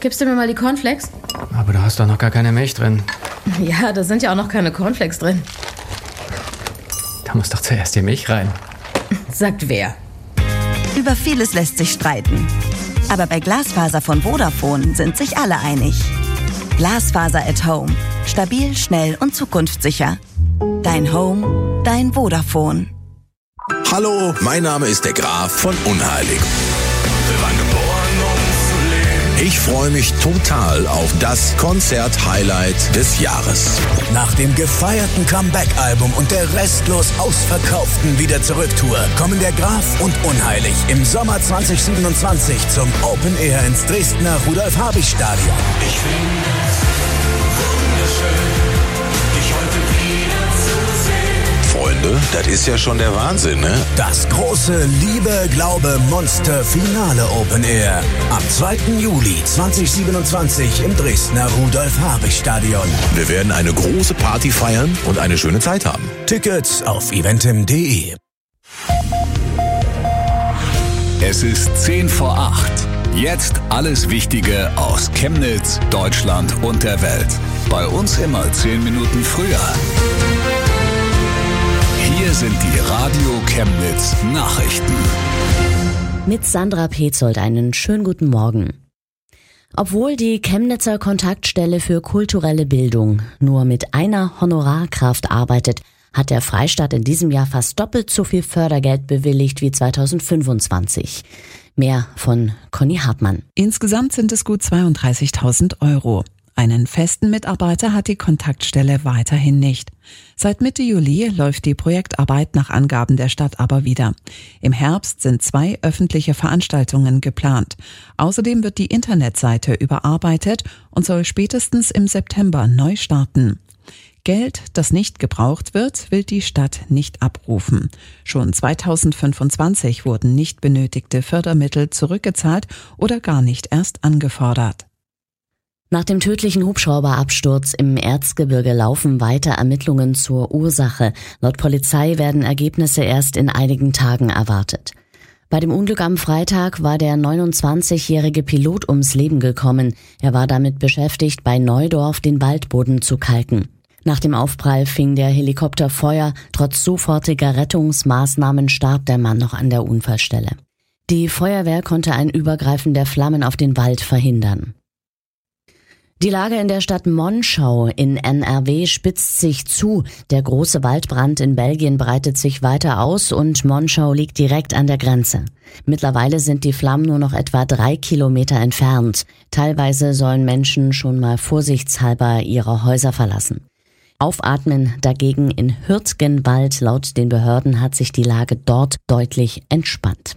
gibst du mir mal die Cornflakes? Aber da hast doch noch gar keine Milch drin. Ja, da sind ja auch noch keine Cornflakes drin. Da muss doch zuerst die Milch rein. Sagt wer? Über vieles lässt sich streiten. Aber bei Glasfaser von Vodafone sind sich alle einig. Glasfaser at Home. Stabil, schnell und zukunftssicher. Dein Home, dein Vodafone. Hallo, mein Name ist der Graf von Unheilig. Ich freue mich total auf das Konzert-Highlight des Jahres. Nach dem gefeierten Comeback-Album und der restlos ausverkauften Wieder-Zurück-Tour kommen der Graf und Unheilig im Sommer 2027 zum Open Air ins Dresdner Rudolf-Habich-Stadion. Ich finde es wunderschön, dich heute wieder zu sehen. Freunde, das ist ja schon der Wahnsinn, ne? Das große Liebe, Glaube, Monster Finale Open Air am 2. Juli 2027 im Dresdner Rudolf-Habich-Stadion. Wir werden eine große Party feiern und eine schöne Zeit haben. Tickets auf eventim.de. Es ist 10 vor 8. Jetzt alles Wichtige aus Chemnitz, Deutschland und der Welt. Bei uns immer 10 Minuten früher. Hier sind die Radio Chemnitz Nachrichten. Mit Sandra Petzold einen schönen guten Morgen. Obwohl die Chemnitzer Kontaktstelle für kulturelle Bildung nur mit einer Honorarkraft arbeitet, hat der Freistaat in diesem Jahr fast doppelt so viel Fördergeld bewilligt wie 2025. Mehr von Conny Hartmann. Insgesamt sind es gut 32.000 Euro. Einen festen Mitarbeiter hat die Kontaktstelle weiterhin nicht. Seit Mitte Juli läuft die Projektarbeit nach Angaben der Stadt aber wieder. Im Herbst sind 2 öffentliche Veranstaltungen geplant. Außerdem wird die Internetseite überarbeitet und soll spätestens im September neu starten. Geld, das nicht gebraucht wird, will die Stadt nicht abrufen. Schon 2025 wurden nicht benötigte Fördermittel zurückgezahlt oder gar nicht erst angefordert. Nach dem tödlichen Hubschrauberabsturz im Erzgebirge laufen weiter Ermittlungen zur Ursache. Laut Polizei werden Ergebnisse erst in einigen Tagen erwartet. Bei dem Unglück am Freitag war der 29-jährige Pilot ums Leben gekommen. Er war damit beschäftigt, bei Neudorf den Waldboden zu kalken. Nach dem Aufprall fing der Helikopter Feuer. Trotz sofortiger Rettungsmaßnahmen starb der Mann noch an der Unfallstelle. Die Feuerwehr konnte ein Übergreifen der Flammen auf den Wald verhindern. Die Lage in der Stadt Monschau in NRW spitzt sich zu. Der große Waldbrand in Belgien breitet sich weiter aus und Monschau liegt direkt an der Grenze. Mittlerweile sind die Flammen nur noch etwa 3 Kilometer entfernt. Teilweise sollen Menschen schon mal vorsichtshalber ihre Häuser verlassen. Aufatmen dagegen in Hürtgenwald. Laut den Behörden hat sich die Lage dort deutlich entspannt.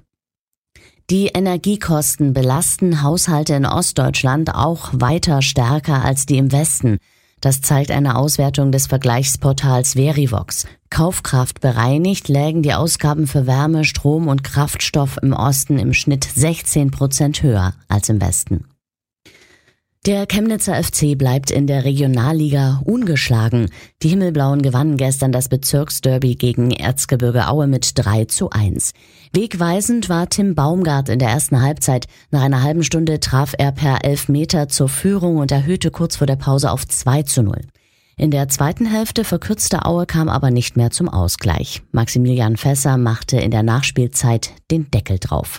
Die Energiekosten belasten Haushalte in Ostdeutschland auch weiter stärker als die im Westen. Das zeigt eine Auswertung des Vergleichsportals Verivox. Kaufkraft bereinigt lägen die Ausgaben für Wärme, Strom und Kraftstoff im Osten im Schnitt 16% höher als im Westen. Der Chemnitzer FC bleibt in der Regionalliga ungeschlagen. Die Himmelblauen gewannen gestern das Bezirksderby gegen Erzgebirge Aue mit 3:1. Wegweisend war Tim Baumgart in der ersten Halbzeit. Nach einer halben Stunde traf er per Elfmeter zur Führung und erhöhte kurz vor der Pause auf 2:0. In der zweiten Hälfte verkürzte Aue, kam aber nicht mehr zum Ausgleich. Maximilian Fässer machte in der Nachspielzeit den Deckel drauf.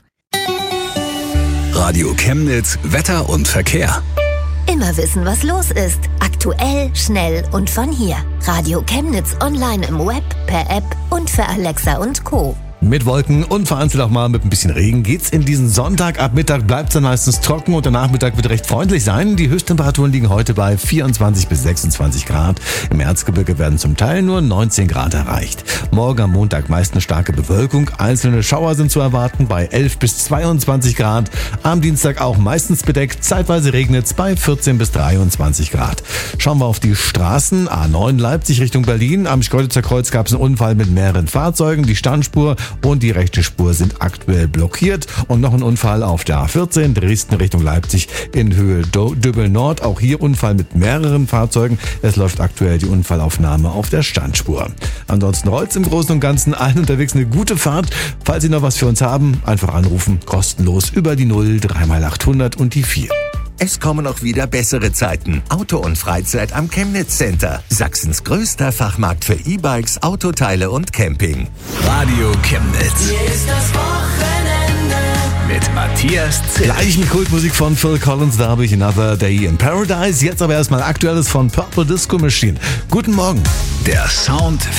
Radio Chemnitz, Wetter und Verkehr. Immer wissen, was los ist. Aktuell, schnell und von hier. Radio Chemnitz online im Web, per App und für Alexa und Co. Mit Wolken und vereinzelt auch mal mit ein bisschen Regen geht's in diesen Sonntag. Ab Mittag bleibt es dann meistens trocken und der Nachmittag wird recht freundlich sein. Die Höchsttemperaturen liegen heute bei 24 bis 26 Grad. Im Erzgebirge werden zum Teil nur 19 Grad erreicht. Morgen am Montag meist eine starke Bewölkung. Einzelne Schauer sind zu erwarten bei 11 bis 22 Grad. Am Dienstag auch meistens bedeckt. Zeitweise regnet es bei 14 bis 23 Grad. Schauen wir auf die Straßen. A9 Leipzig Richtung Berlin. Am Schkeuditzer Kreuz gab es einen Unfall mit mehreren Fahrzeugen. Die Standspur und die rechte Spur sind aktuell blockiert. Und noch ein Unfall auf der A14 Dresden Richtung Leipzig in Höhe Dübbel Nord. Auch hier Unfall mit mehreren Fahrzeugen. Es läuft aktuell die Unfallaufnahme auf der Standspur. Ansonsten rollt es im Großen und Ganzen allen unterwegs eine gute Fahrt. Falls Sie noch was für uns haben, einfach anrufen. Kostenlos über die 0 3x800 und die 4. Es kommen auch wieder bessere Zeiten. Auto und Freizeit am Chemnitz Center. Sachsens größter Fachmarkt für E-Bikes, Autoteile und Camping. Radio Chemnitz. Hier ist das Wochenende. Mit Matthias Zill. Gleich mit Kultmusik von Phil Collins, da habe ich Another Day in Paradise. Jetzt aber erstmal Aktuelles von Purple Disco Machine. Guten Morgen. Der Sound